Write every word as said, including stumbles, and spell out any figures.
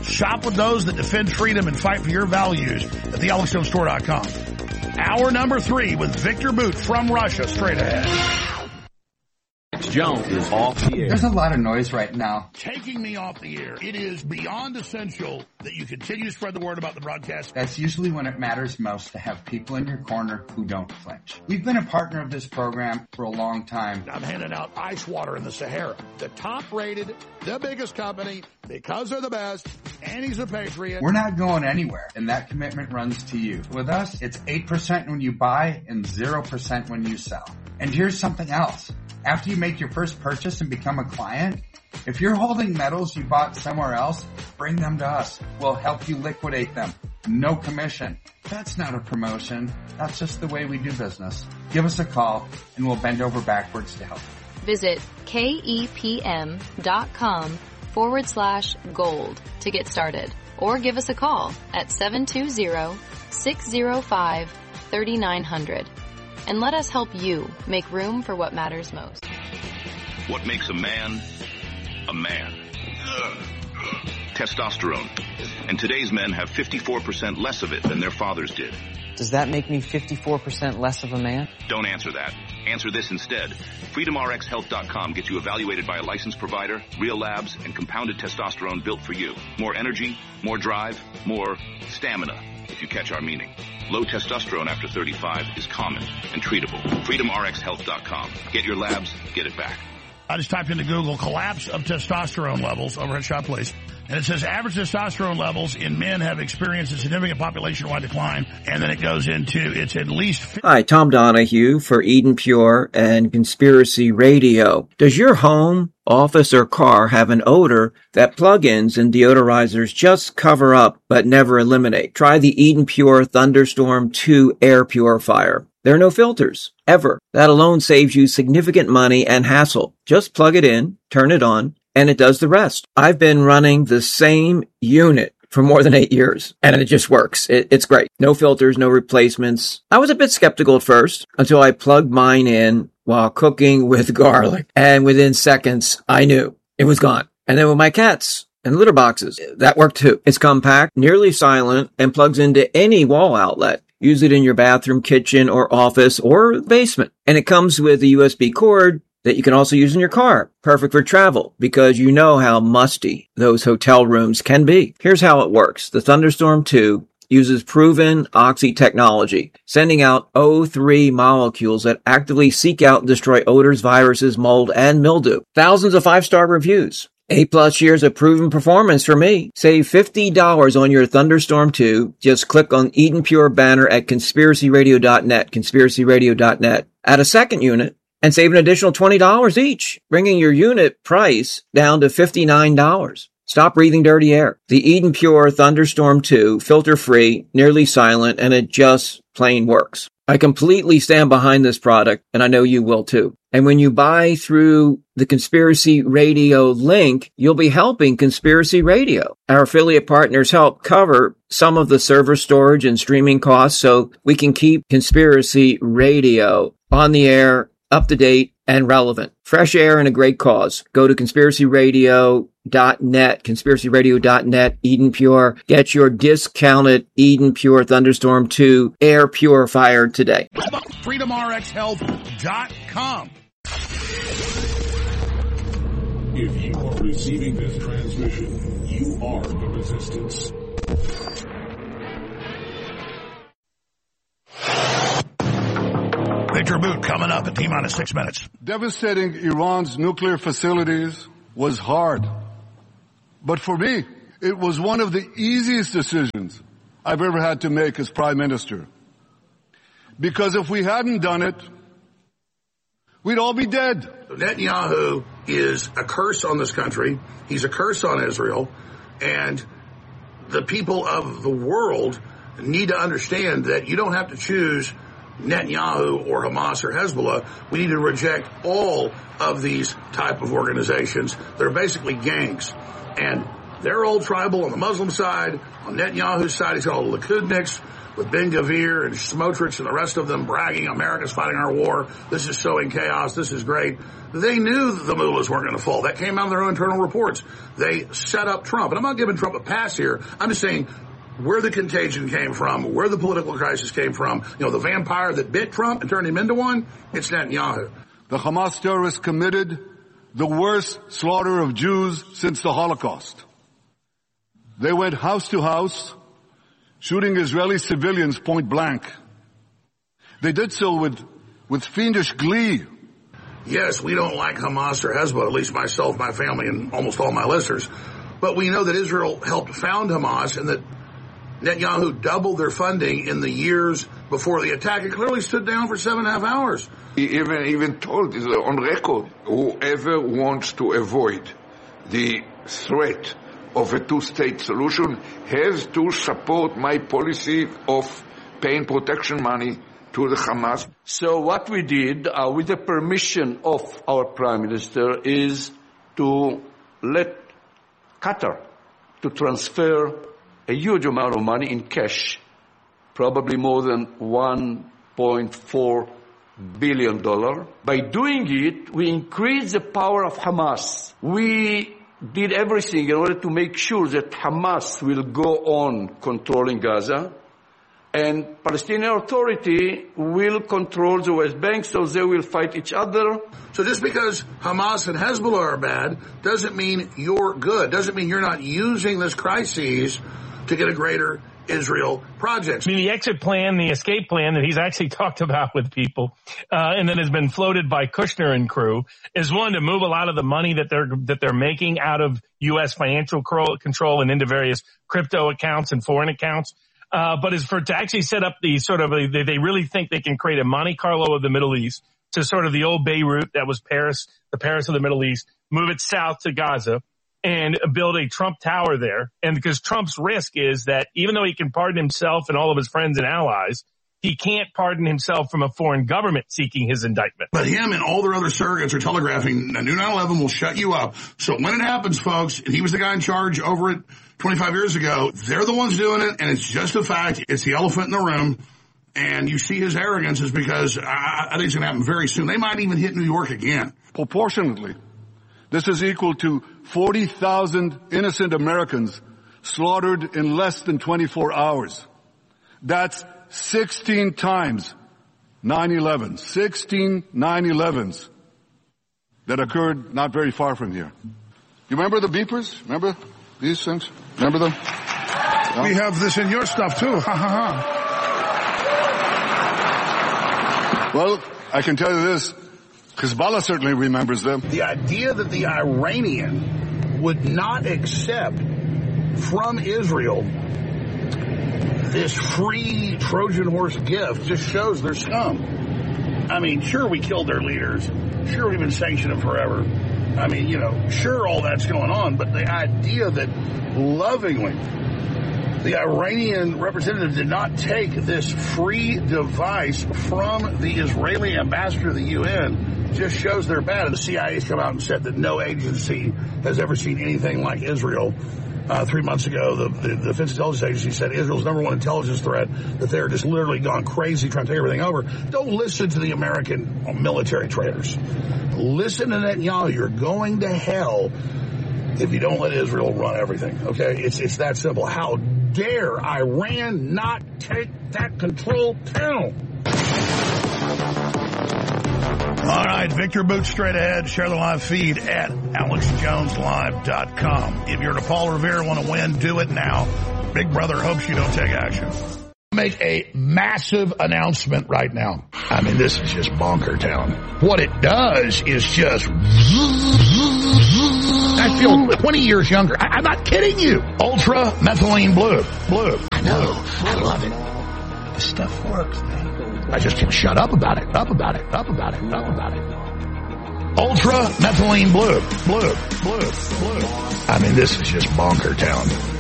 Shop with those that defend freedom and fight for your values at the alex jones store dot com. Hour number three with Victor Boot from Russia straight ahead. Jones is off the air. There's a lot of noise right now. Taking me off the air. It is beyond essential that you continue to spread the word about the broadcast. That's usually when it matters most, to have people in your corner who don't flinch. We've been a partner of this program for a long time. I'm handing out ice water in the Sahara. The top rated, the biggest company, because they're the best, and he's a patriot. We're not going anywhere, and that commitment runs to you. With us, it's eight percent when you buy and zero percent when you sell. And here's something else. After you make your first purchase and become a client, if you're holding metals you bought somewhere else, bring them to us. We'll help you liquidate them. No commission. That's not a promotion. That's just the way we do business. Give us a call and we'll bend over backwards to help. Visit kepm.com forward slash gold to get started, or give us a call at seven two zero, six zero five, three nine zero zero. And let us help you make room for what matters most. What makes a man a man? Testosterone. And today's men have fifty-four percent less of it than their fathers did. Does that make me fifty-four percent less of a man? Don't answer that. Answer this instead. freedom r x health dot com gets you evaluated by a licensed provider, real labs, and compounded testosterone built for you. More energy, more drive, more stamina, if you catch our meaning. Low testosterone after thirty-five is common and treatable. freedom r x health dot com. Get your labs, get it back. I just typed into Google collapse of testosterone levels over at Shop Place, and it says average testosterone levels in men have experienced a significant population-wide decline, and then it goes into it's at least... Hi, Tom Donahue for Eden Pure and Conspiracy Radio. Does your home, office, or car have an odor that plug-ins and deodorizers just cover up but never eliminate? Try the Eden Pure Thunderstorm two air purifier. There are no filters, ever. That alone saves you significant money and hassle. Just plug it in, turn it on, and it does the rest. I've been running the same unit for more than eight years, and it just works. It, it's great. No filters, no replacements. I was a bit skeptical at first until I plugged mine in while cooking with garlic, and within seconds, I knew it was gone. And then with my cats and litter boxes, that worked too. It's compact, nearly silent, and plugs into any wall outlet. Use it in your bathroom, kitchen, or office, or basement. And it comes with a U S B cord that you can also use in your car. Perfect for travel, because you know how musty those hotel rooms can be. Here's how it works. The Thunderstorm two uses proven Oxy technology, sending out O three molecules that actively seek out and destroy odors, viruses, mold, and mildew. Thousands of five-star reviews. Eight plus years of proven performance for me. Save fifty dollars on your Thunderstorm two. Just click on Eden Pure banner at conspiracy radio dot net, conspiracy radio dot net. Add a second unit and save an additional twenty dollars each, bringing your unit price down to fifty-nine dollars. Stop breathing dirty air. The Eden Pure Thunderstorm two, filter-free, nearly silent, and it just plain works. I completely stand behind this product, and I know you will too. And when you buy through the Conspiracy Radio link, you'll be helping Conspiracy Radio. Our affiliate partners help cover some of the server storage and streaming costs so we can keep Conspiracy Radio on the air, up to date, and relevant. Fresh air and a great cause. Go to conspiracy radio dot net, conspiracy radio dot net, Eden Pure. Get your discounted Eden Pure Thunderstorm two air purifier today. freedom r x health dot com. If you are receiving this transmission, you are the resistance. Victor Boot coming up at T-minus six minutes. Devastating Iran's nuclear facilities was hard. But for me, it was one of the easiest decisions I've ever had to make as Prime Minister. Because if we hadn't done it, we'd all be dead. Netanyahu is a curse on this country. He's a curse on Israel. And the people of the world need to understand that you don't have to choose Netanyahu or Hamas or Hezbollah. We need to reject all of these type of organizations. They're basically gangs. And They're all tribal on the Muslim side. On Netanyahu's side, he's got all the Likudniks with Ben Gvir and Smotrich and the rest of them bragging, America's fighting our war. This is sowing chaos. This is great. They knew the mullahs weren't going to fall. That came out of their own internal reports. They set up Trump. And I'm not giving Trump a pass here. I'm just saying where the contagion came from, where the political crisis came from. You know, the vampire that bit Trump and turned him into one, it's Netanyahu. The Hamas terrorists committed the worst slaughter of Jews since the Holocaust. They went house to house, shooting Israeli civilians point blank. They did so with, with fiendish glee. Yes, we don't like Hamas or Hezbollah, at least myself, my family, and almost all my listeners. But we know that Israel helped found Hamas and that Netanyahu doubled their funding in the years before the attack. It clearly stood down for seven and a half hours. He even, even told, is on record, whoever wants to avoid the threat of a two-state solution has to support my policy of paying protection money to the Hamas. So what we did, uh, with the permission of our Prime Minister, is to let Qatar to transfer a huge amount of money in cash, probably more than one point four billion dollars. By doing it, we increased the power of Hamas. We did everything in order to make sure that Hamas will go on controlling Gaza, and Palestinian Authority will control the West Bank, so they will fight each other. So just because Hamas and Hezbollah are bad doesn't mean you're good, doesn't mean you're not using this crisis to get a greater Israel project. I mean, the exit plan, the escape plan that he's actually talked about with people, uh, and that has been floated by Kushner and crew, is one to move a lot of the money that they're that they're making out of U S financial control and into various crypto accounts and foreign accounts. Uh, but is for to actually set up the sort of a, they, they really think they can create a Monte Carlo of the Middle East to sort of the old Beirut that was Paris, the Paris of the Middle East, move it south to Gaza, and build a Trump Tower there. And because Trump's risk is that even though he can pardon himself and all of his friends and allies, he can't pardon himself from a foreign government seeking his indictment. But him and all their other surrogates are telegraphing a new nine eleven will shut you up. So when it happens, folks, and he was the guy in charge over it twenty-five years ago, they're the ones doing it, and it's just a fact. It's the elephant in the room. And you see his arrogance is because I, I think it's going to happen very soon. They might even hit New York again. Proportionately, this is equal to forty thousand innocent Americans slaughtered in less than twenty-four hours. That's sixteen times nine eleven. sixteen nine elevens that occurred not very far from here. You remember the beepers? Remember these things? Remember them? No? We have this in your stuff too. Ha ha ha. Well, I can tell you this. Hezbollah certainly remembers them. The idea that the Iranian would not accept from Israel this free Trojan horse gift just shows their scum. I mean, sure, we killed their leaders. Sure, we've been sanctioning them forever. I mean, you know, sure, all that's going on. But the idea that lovingly the Iranian representative did not take this free device from the Israeli ambassador to the U N just shows they're bad. And the C I A has come out and said that no agency has ever seen anything like Israel. Uh, three months ago, the, the, the Defense Intelligence Agency said Israel's number one intelligence threat, that they're just literally gone crazy trying to take everything over. Don't listen to the American military traitors. Listen to Netanyahu. You're going to hell if you don't let Israel run everything, okay? It's it's that simple. How dare Iran not take that control down? All right, Victor Boots straight ahead. Share the live feed at alex jones live dot com. If you're Paul Revere want to win, do it now. Big Brother hopes you don't take action. Make a massive announcement right now. I mean, this is just bonker town. What it does is just... I feel twenty years younger. I, I'm not kidding you. Ultra methylene blue. Blue. I know. I love it. This stuff works, man. I just can't shut up about it. Up about it. Up about it. Up about it. Ultra methylene blue. Blue. Blue. Blue. I mean, this is just bonker town.